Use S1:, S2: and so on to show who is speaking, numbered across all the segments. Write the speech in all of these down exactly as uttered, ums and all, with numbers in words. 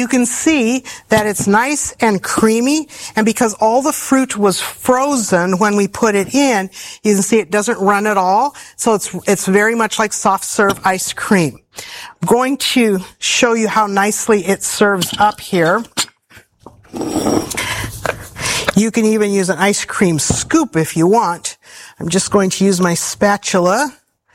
S1: you can see that it's nice and creamy, and because all the fruit was frozen when we put it in, you can see it doesn't run at all. So it's, it's very much like soft serve ice cream. I'm going to show you how nicely it serves up here. You can even use an ice cream scoop if you want. I'm just going to use my spatula.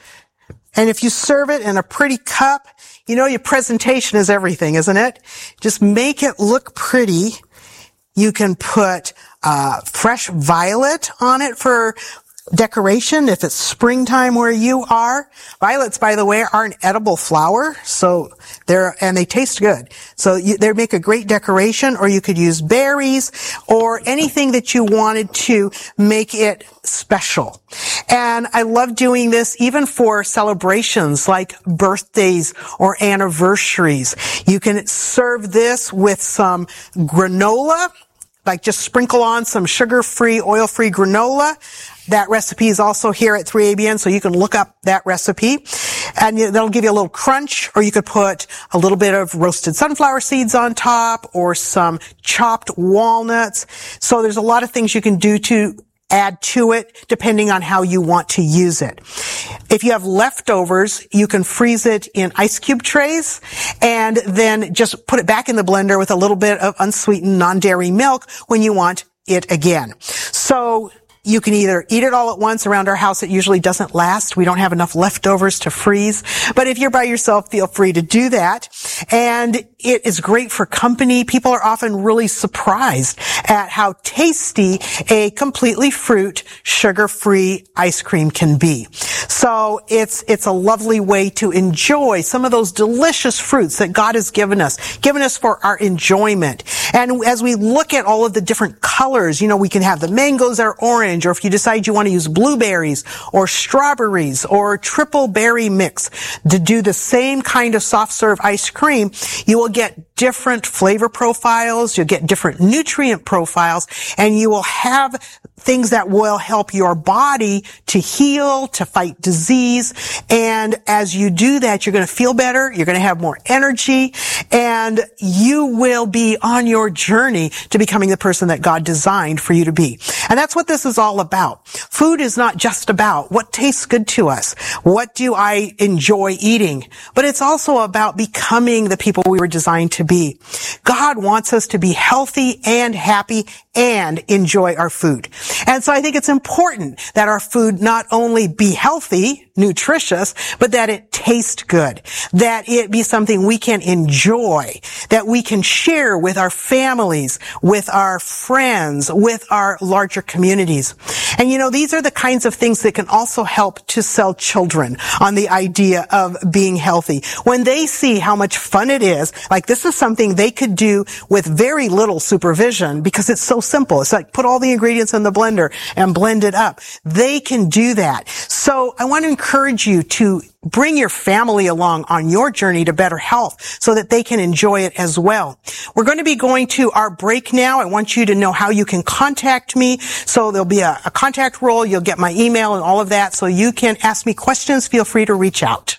S1: And if you serve it in a pretty cup, you know your presentation is everything, isn't it? Just make it look pretty. You can put uh fresh violet on it for decoration if it's springtime where you are. Violets, by the way, are an edible flower, so they're, and they taste good. So you, they make a great decoration, or you could use berries or anything that you wanted to make it special. And I love doing this even for celebrations like birthdays or anniversaries. You can serve this with some granola, like just sprinkle on some sugar-free, oil-free granola. That recipe is also here at three A B N, so you can look up that recipe. And that'll give you a little crunch, or you could put a little bit of roasted sunflower seeds on top, or some chopped walnuts. So there's a lot of things you can do to add to it, depending on how you want to use it. If you have leftovers, you can freeze it in ice cube trays, and then just put it back in the blender with a little bit of unsweetened non-dairy milk when you want it again. So you can either eat it all at once. Around our house, it usually doesn't last. We don't have enough leftovers to freeze. But if you're by yourself, feel free to do that. And it is great for company. People are often really surprised at how tasty a completely fruit, sugar-free ice cream can be. So it's, it's a lovely way to enjoy some of those delicious fruits that God has given us, given us for our enjoyment. And as we look at all of the different colors, you know, we can have the mangoes that are orange, or if you decide you want to use blueberries or strawberries or triple berry mix to do the same kind of soft serve ice cream, you will get different flavor profiles, you'll get different nutrient profiles, and you will have things that will help your body to heal, to fight disease. And as you do that, you're going to feel better, you're going to have more energy, and you will be on your journey to becoming the person that God designed for you to be. And that's what this is all about. Food is not just about what tastes good to us, what do I enjoy eating, but it's also about becoming the people we were designed to be. God wants us to be healthy and happy and enjoy our food. And so I think it's important that our food not only be healthy, nutritious, but that it taste good, that it be something we can enjoy, that we can share with our families, with our friends, with our larger communities. And you know, these are the kinds of things that can also help to sell children on the idea of being healthy. When they see how much fun it is, like this is something they could do with very little supervision because it's so simple. It's like put all the ingredients in the blender and blend it up. They can do that. So I want to encourage you to bring your family along on your journey to better health so that they can enjoy it as well. We're going to be going to our break now. I want you to know how you can contact me. So there'll be a, a contact roll. You'll get my email and all of that. So you can ask me questions. Feel free to reach out.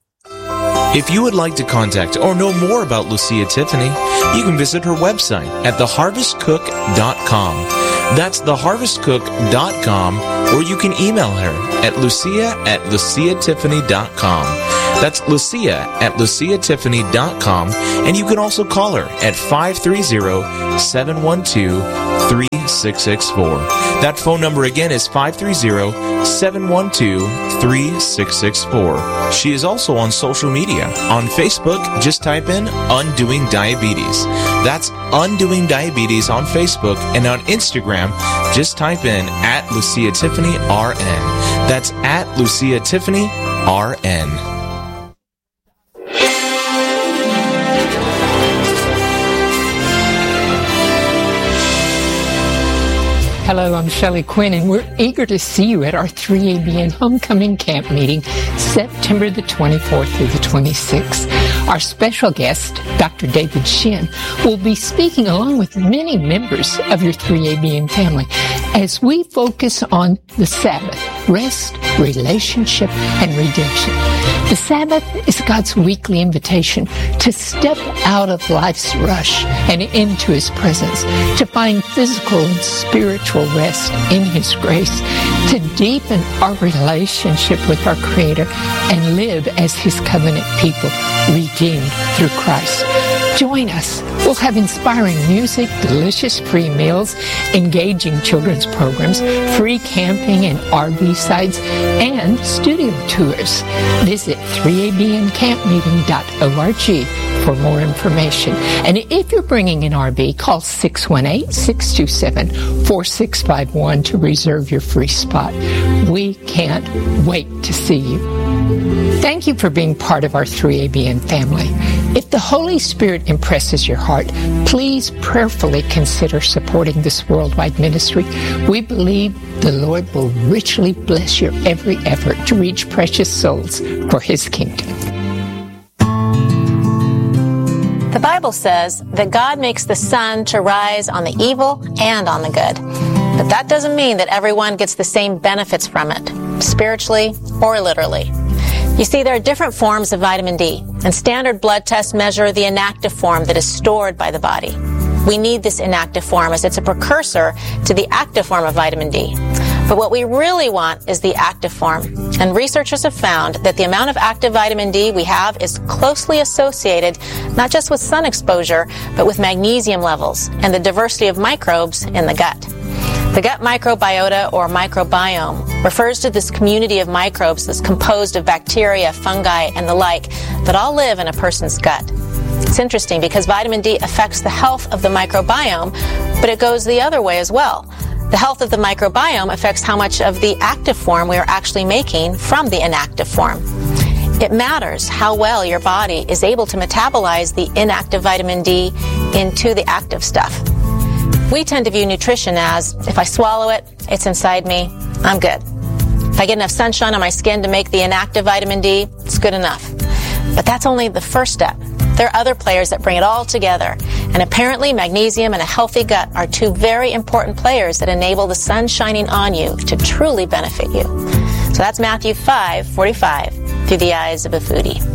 S2: If you would like to contact or know more about Lucia Tiffany, you can visit her website at the harvest cook dot com. That's the harvest cook dot com, or you can email her at lucia at lucia tiffany dot com. That's Lucia at lucia tiffany dot com, and you can also call her at five three zero, seven one two, three six six four. That phone number again is five three zero, seven one two, three six six four. She is also on social media. On Facebook, just type in Undoing Diabetes. That's Undoing Diabetes on Facebook, and on Instagram, just type in at Lucia Tiffany R N. That's at Lucia Tiffany R N.
S3: Hello, I'm Shelley Quinn, and we're eager to see you at our three A B N Homecoming Camp meeting, September the twenty-fourth through the twenty-sixth. Our special guest, Doctor David Shin, will be speaking along with many members of your three A B N family as we focus on the Sabbath, rest, relationship, and redemption. The Sabbath is God's weekly invitation to step out of life's rush and into His presence, to find physical and spiritual rest in His grace, to deepen our relationship with our Creator and live as His covenant people, redeemed through Christ. Join us. We'll have inspiring music, delicious free meals, engaging children's programs, free camping and R V sites, and studio tours. Visit three A B N camp meeting dot org for more information. And if you're bringing an R V, call six one eight, six two seven, four six five one to reserve your free spot. We can't wait to see you. Thank you for being part of our three A B N family. If the Holy Spirit impresses your heart, please prayerfully consider supporting this worldwide ministry. We believe the Lord will richly bless your every effort to reach precious souls for His kingdom.
S4: The Bible says that God makes the sun to rise on the evil and on the good. But that doesn't mean that everyone gets the same benefits from it, spiritually or literally. You see, there are different forms of vitamin D, and standard blood tests measure the inactive form that is stored by the body. We need this inactive form as it's a precursor to the active form of vitamin D. But what we really want is the active form. And researchers have found that the amount of active vitamin D we have is closely associated not just with sun exposure, but with magnesium levels and the diversity of microbes in the gut. The gut microbiota, or microbiome, refers to this community of microbes that's composed of bacteria, fungi, and the like that all live in a person's gut. It's interesting because vitamin D affects the health of the microbiome, but it goes the other way as well. The health of the microbiome affects how much of the active form we are actually making from the inactive form. It matters how well your body is able to metabolize the inactive vitamin D into the active stuff. We tend to view nutrition as, if I swallow it, it's inside me, I'm good. If I get enough sunshine on my skin to make the inactive vitamin D, it's good enough. But that's only the first step. There are other players that bring it all together. And apparently magnesium and a healthy gut are two very important players that enable the sun shining on you to truly benefit you. So that's Matthew five forty-five through the eyes of a foodie.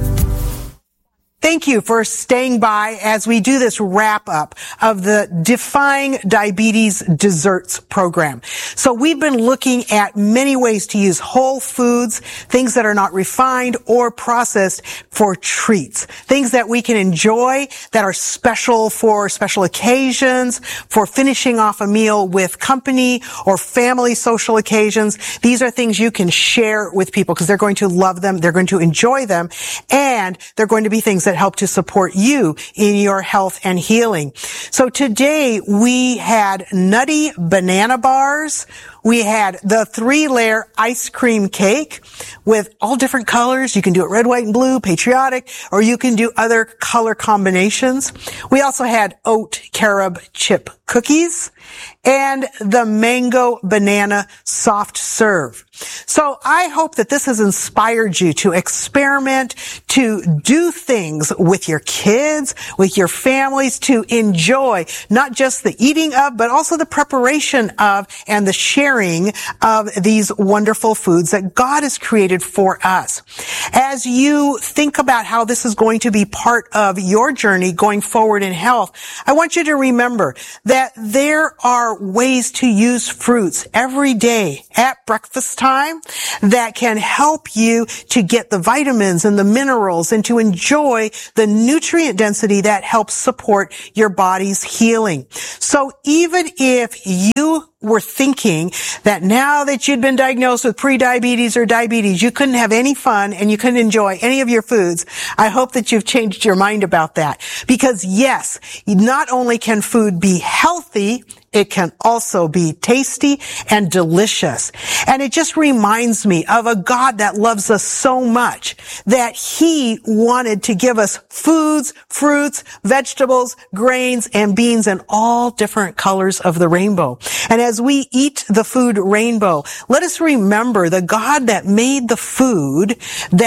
S1: Thank you for staying by as we do this wrap-up of the Defying Diabetes Desserts program. So we've been looking at many ways to use whole foods, things that are not refined or processed, for treats, things that we can enjoy that are special for special occasions, for finishing off a meal with company or family social occasions. These are things you can share with people because they're going to love them, they're going to enjoy them, and they're going to be things that help to support you in your health and healing. So today we had nutty banana bars. We had the three-layer ice cream cake with all different colors. You can do it red, white, and blue, patriotic, or you can do other color combinations. We also had oat carob chip cookies and the mango banana soft serve. So I hope that this has inspired you to experiment, to do things with your kids, with your families, to enjoy not just the eating of, but also the preparation of and the sharing of these wonderful foods that God has created for us. As you think about how this is going to be part of your journey going forward in health, I want you to remember that there are ways to use fruits every day at breakfast time that can help you to get the vitamins and the minerals and to enjoy the nutrient density that helps support your body's healing. So even if you were thinking that now that you'd been diagnosed with prediabetes or diabetes, you couldn't have any fun and you couldn't enjoy any of your foods, I hope that you've changed your mind about that. Because yes, not only can food be healthy, it can also be tasty and delicious. And it just reminds me of a God that loves us so much that He wanted to give us foods, fruits, vegetables, grains, and beans in all different colors of the rainbow. And as we eat the food rainbow, let us remember the God that made the food that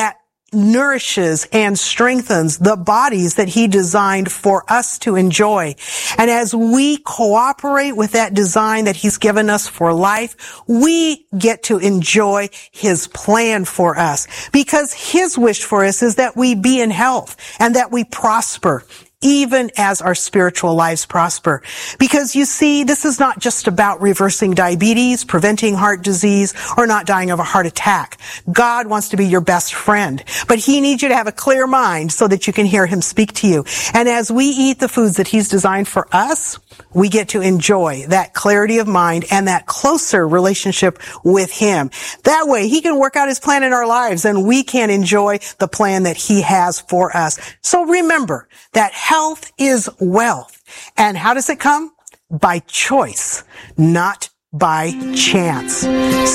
S1: nourishes and strengthens the bodies that he designed for us to enjoy. And as we cooperate with that design that he's given us for life, we get to enjoy his plan for us, because his wish for us is that we be in health and that we prosper, even as our spiritual lives prosper. Because you see, this is not just about reversing diabetes, preventing heart disease, or not dying of a heart attack. God wants to be your best friend, but he needs you to have a clear mind so that you can hear him speak to you. And as we eat the foods that he's designed for us, we get to enjoy that clarity of mind and that closer relationship with him. That way, he can work out his plan in our lives, and we can enjoy the plan that he has for us. So remember that health is wealth. And how does it come? By choice, not by chance.